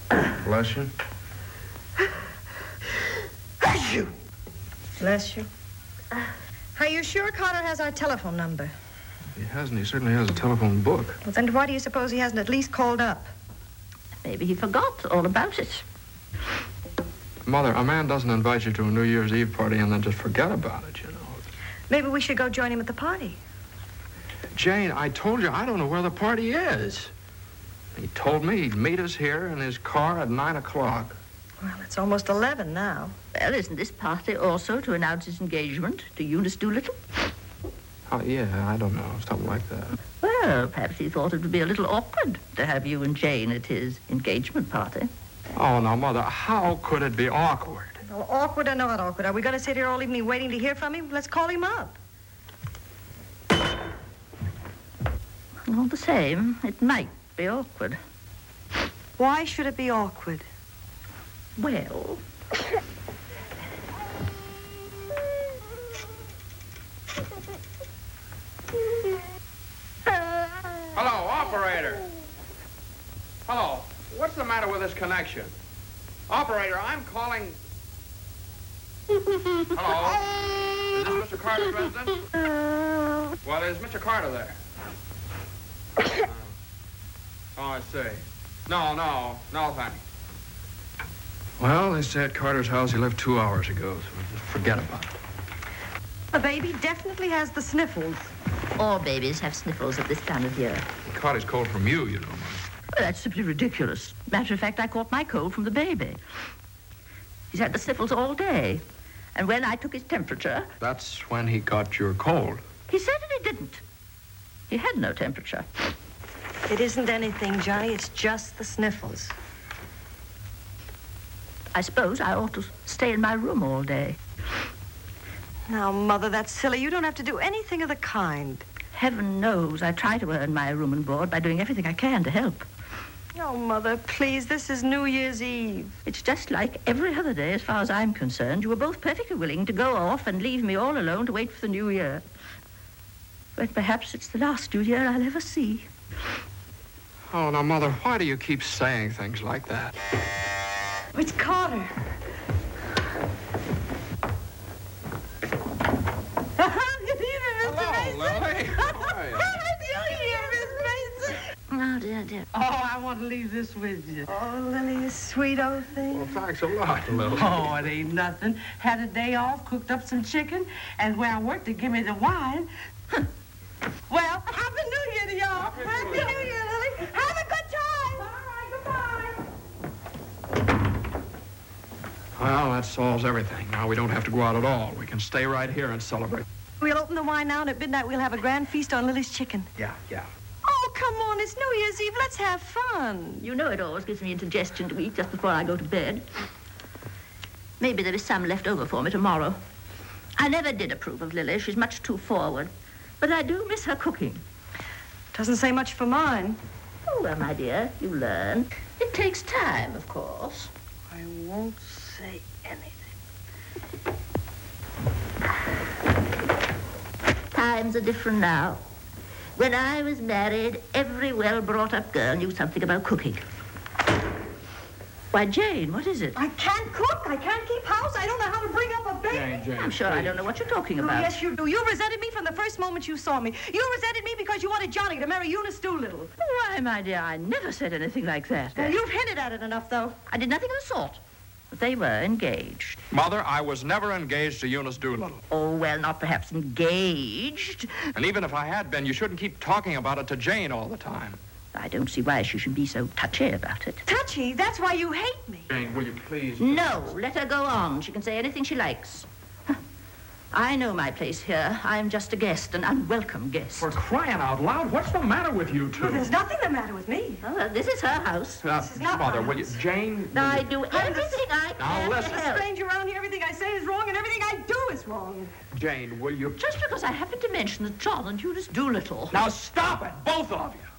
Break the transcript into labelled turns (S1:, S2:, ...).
S1: Bless you.
S2: Bless you.
S3: Bless you. Are you sure Carter has our telephone number?
S1: He hasn't. He certainly has a telephone book.
S3: Well, then why do you suppose he hasn't at least called up?
S4: Maybe he forgot all about it.
S1: Mother, a man doesn't invite you to a New Year's Eve party and then just forget about it, you know.
S3: Maybe we should go join him at the party.
S1: Jane, I told you I don't know where the party is. He told me he'd meet us here in his car at 9 o'clock.
S3: Well, it's almost 11 now.
S4: Well, isn't this party also to announce his engagement to Eunice Doolittle?
S1: Oh, yeah, I don't know, something like that.
S4: Well, perhaps he thought it would be a little awkward to have you and Jane at his engagement party.
S1: Oh, now, Mother, how could it be awkward?
S3: Well, awkward or not awkward, are we going to sit here all evening waiting to hear from him? Let's call him up.
S4: All the same, it might be awkward.
S3: Why should it be awkward?
S4: Well...
S1: Hello, operator. Hello. What's the matter with this connection? Operator, I'm calling... Hello? Is this Mr. Carter's residence? Well, is Mr. Carter there? Oh, I see. No, thanks. Well, they say at Carter's house he left 2 hours ago, so just forget about it.
S3: The baby definitely has the sniffles.
S4: All babies have sniffles at this time of year.
S1: He caught his cold from you, you know, Mother.
S4: Well, that's simply ridiculous. Matter of fact, I caught my cold from the baby. He's had the sniffles all day. And when I took his temperature...
S1: That's when he got your cold.
S4: He certainly didn't. He had no temperature.
S3: It isn't anything, Johnny. It's just the sniffles.
S4: I suppose I ought to stay in my room all day.
S3: Now, Mother, that's silly. You don't have to do anything of the kind.
S4: Heaven knows I try to earn my room and board by doing everything I can to help.
S3: Oh, Mother, please. This is New Year's Eve.
S4: It's just like every other day as far as I'm concerned. You were both perfectly willing to go off and leave me all alone to wait for the New Year. But perhaps it's the last New Year I'll ever see.
S1: Oh, now, Mother, why do you keep saying things like that?
S3: It's Carter. Good evening, Mr. Mason.
S1: Lily.
S4: Oh, dear.
S2: Oh, I want to leave this with you.
S3: Oh, Lily, you sweet old thing.
S1: Well, thanks a lot, Lily.
S2: Oh, it ain't nothing. Had a day off, cooked up some chicken, and where I worked, they give me the wine. Well, Happy New Year to y'all. Happy New Year, Lily. Have a good time. All right, goodbye.
S1: Well, that solves everything. Now we don't have to go out at all. We can stay right here and celebrate.
S3: We'll open the wine now, and at midnight we'll have a grand feast on Lily's chicken.
S1: Yeah.
S3: Oh, come on. It's New Year's Eve. Let's have fun.
S4: You know it always gives me indigestion to eat just before I go to bed. Maybe there is some left over for me tomorrow. I never did approve of Lily. She's much too forward. But I do miss her cooking.
S3: Doesn't say much for mine.
S4: Oh, well, my dear, you learn. It takes time, of course.
S3: I won't say anything.
S4: Times are different now. When I was married, every well-brought-up girl knew something about cooking. Why, Jane, what is it?
S3: I can't cook. I can't keep house. I don't know how to bring up a baby.
S1: Jane,
S4: I'm sure I don't know what you're talking
S3: Oh,
S4: about.
S3: yes, you do. You resented me from the first moment you saw me. You resented me because you wanted Johnny to marry Eunice Doolittle.
S4: Why, my dear, I never said anything like that.
S3: Well, you've hinted at it enough, though.
S4: I did nothing of the sort. But they were engaged.
S1: Mother, I was never engaged to Eunice Doolittle.
S4: Oh, well, not perhaps engaged.
S1: And even if I had been, you shouldn't keep talking about it to Jane all the time.
S4: I don't see why she should be so touchy about it.
S3: Touchy? That's why you hate me.
S1: Jane, will you please?
S4: No, let her go on. She can say anything she likes. I know my place here. I'm just a guest, an unwelcome guest.
S1: For crying out loud, what's the matter with you two?
S3: Well, there's nothing the matter with me.
S4: Oh, well, this is her house.
S3: This is not
S1: Mother,
S3: my
S1: will you?
S3: house.
S1: Jane.
S4: Now, I do everything I
S1: Now,
S4: can
S1: listen.
S4: to
S3: A
S4: help.
S3: stranger around here, everything I say is wrong, and everything I do is wrong.
S1: Jane, will you?
S4: Just because I happened to mention that John and Eunice Doolittle.
S1: Now stop it, both of you.